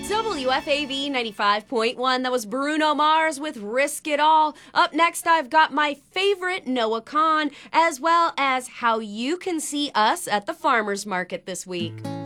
WFAV 95.1. That was Bruno Mars with Risk It All. Up next, I've got my favorite Noah Kahan, as well as how you can see us at the farmer's market this week.